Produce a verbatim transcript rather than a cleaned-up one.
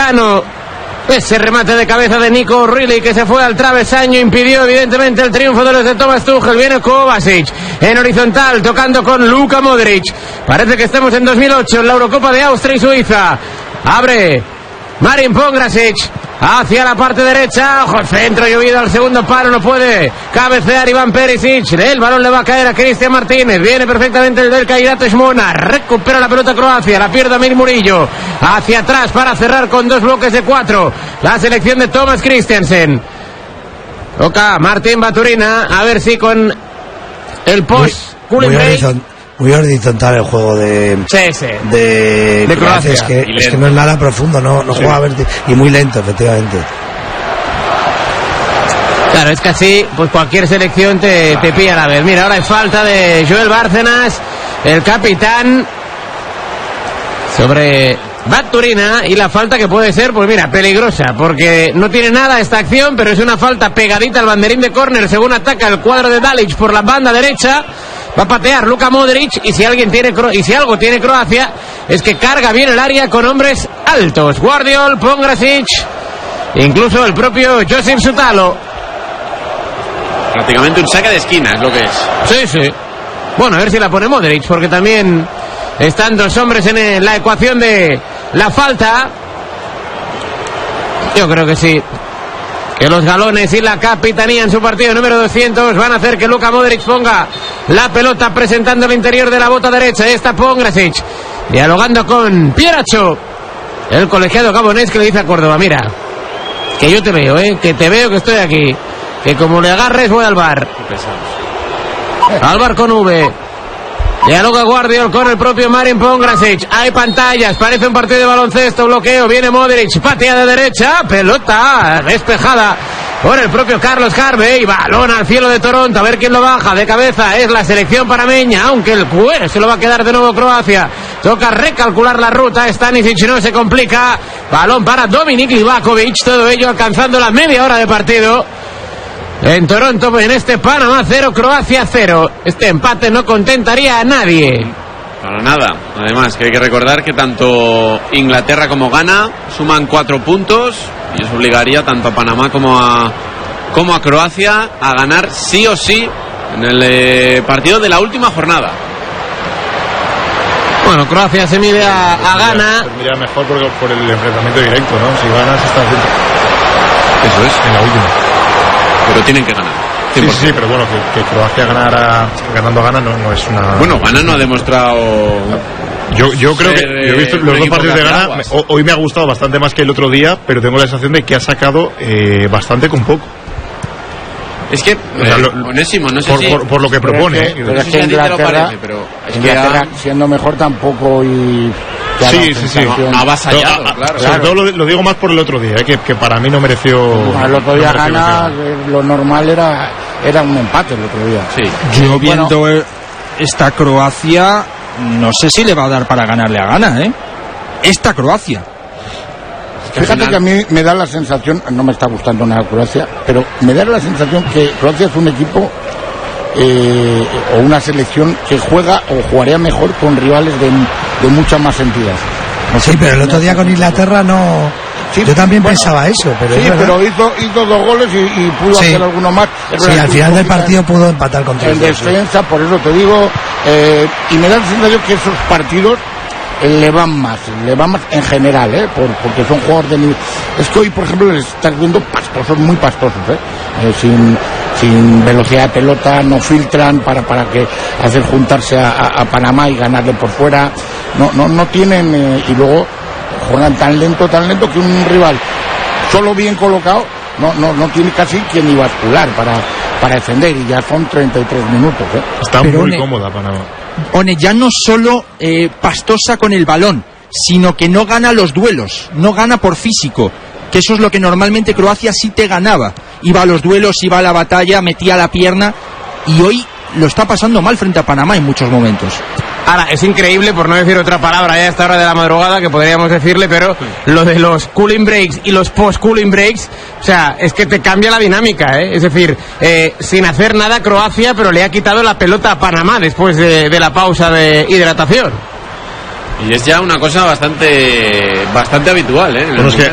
Upamecano. Ese remate de cabeza de Nico O'Reilly que se fue al travesaño impidió evidentemente el triunfo de los de Thomas Tuchel. Viene Kovacic en horizontal tocando con Luka Modric. Parece que estamos en dos mil ocho en la Eurocopa de Austria y Suiza. Abre Marin Pongrasic hacia la parte derecha. Ojo, centro llovido al segundo palo, no puede cabecear Iván Perisic. El balón le va a caer a Cristian Martínez. Viene perfectamente el del Kairat Shmona. Recupera la pelota Croacia, la pierde Amir Murillo. Hacia atrás para cerrar con dos bloques de cuatro la selección de Thomas Christiansen. Toca Martín Baturina, a ver si con el post muy, muy, horizont, muy horizontal el juego de sí, sí. de, de Croacia. Es que, es que no es nada profundo, no, no sí. juega verti- y muy lento, efectivamente. Claro, es que así pues cualquier selección te, te pilla a la vez. Mira, ahora es falta de Joel Bárcenas, el capitán, sobre Baturina, y la falta que puede ser, pues mira, peligrosa, porque no tiene nada esta acción, pero es una falta pegadita al banderín de córner, según ataca el cuadro de Dalic por la banda derecha. Va a patear Luka Modric, y si alguien tiene y si algo tiene Croacia es que carga bien el área con hombres altos. Guardiol, Pongrasic, incluso el propio Josip Sutalo. Prácticamente un saque de esquina es lo que es. Sí, sí. Bueno, a ver si la pone Modric, porque también están dos hombres en la ecuación de la falta. Yo creo que sí, que los galones y la capitanía en su partido número doscientos van a hacer que Luka Modric ponga la pelota presentando el interior de la bota derecha. Ahí está Pongrasic dialogando con Pieracho, el colegiado gabonés, que le dice a Córdoba: mira, que yo te veo, eh, que te veo, que estoy aquí, que como le agarres voy al bar. Al bar con V. Dialoga Guardiol con el propio Marin Pongrasic. Hay pantallas, parece un partido de baloncesto. Bloqueo, viene Modric, patea de derecha, pelota despejada por el propio Carlos Harvey. Balón al cielo de Toronto, a ver quién lo baja de cabeza. Es la selección panameña, aunque el cuero se lo va a quedar de nuevo Croacia. Toca recalcular la ruta, Stanisic no se complica. Balón para Dominik Livakovic, todo ello alcanzando la media hora de partido en Toronto, pues en este Panamá cero, Croacia cero. Este empate no contentaría a nadie. Para nada. Además, que hay que recordar que tanto Inglaterra como Ghana suman cuatro puntos, y eso obligaría tanto a Panamá como a, como a Croacia a ganar sí o sí en el eh, partido de la última jornada. Bueno, Croacia se mide a, a Ghana. Tendría mejor por, por el enfrentamiento directo, ¿no? Si ganas, estás dentro. Eso es. En la última. Pero tienen que ganar. Sí, sí, sí, pero bueno, que, que Croacia ganara, ganando Ghana no, no es una... Bueno, Ghana no ha demostrado... Yo, yo creo que yo he visto los dos partidos de Ghana. Me, hoy me ha gustado bastante más que el otro día, pero tengo la sensación de que ha sacado eh, bastante con poco. Es que, o sea, lo, Onésimo, no sé por, si... Por, por lo que propone. Pero es que, pero es que Inglaterra, parece, pero es Inglaterra que ha... siendo mejor tampoco y... Sí, sí, sí. No, avasallado, no, a, claro. Sobre todo lo, lo digo más por el otro día, eh, que, que para mí no mereció... No, el otro día no Gana, lo normal era era un empate el otro día. Sí. Yo viendo bueno, esta Croacia, no sé si le va a dar para ganarle a Ghana, ¿eh? Esta Croacia. Fíjate que a mí me da la sensación, no me está gustando nada Croacia, pero me da la sensación que Croacia es un equipo eh, o una selección que juega o jugaría mejor con rivales de, de mucha más entidad. No sé, sí, pero el otro día con Inglaterra no... Sí, yo también bueno, pensaba eso, pero sí, pero hizo, hizo dos goles y, y pudo sí. hacer alguno más. Sí, al final del partido pudo empatar con tres. En defensa, por eso te digo, eh, y me da la sensación que esos partidos le van más, le van más en general, ¿eh? Por, porque son jugadores de nivel. Es que hoy, por ejemplo, les estás viendo pastosos, muy pastosos, ¿eh? Eh, sin, sin velocidad de pelota, no filtran para, para que hacer juntarse a, a, a Panamá y ganarle por fuera. No, no, no tienen, eh, y luego juegan tan lento, tan lento que un rival solo bien colocado no, no, no tiene casi quien ni bascular para, para defender, y ya son treinta y tres minutos, ¿eh? Está Pero muy one, cómoda Panamá. One ya no solo eh, pastosa con el balón, sino que no gana los duelos, no gana por físico, que eso es lo que normalmente Croacia sí te ganaba. Iba a los duelos, iba a la batalla, metía la pierna, y hoy lo está pasando mal frente a Panamá en muchos momentos. Ahora, es increíble, por no decir otra palabra ya a esta hora de la madrugada, que podríamos decirle, pero lo de los cooling breaks y los post-cooling breaks, o sea, es que te cambia la dinámica, ¿eh? Es decir, eh, sin hacer nada Croacia, pero le ha quitado la pelota a Panamá después de, de la pausa de hidratación. Y es ya una cosa bastante bastante habitual, ¿eh? Bueno, es que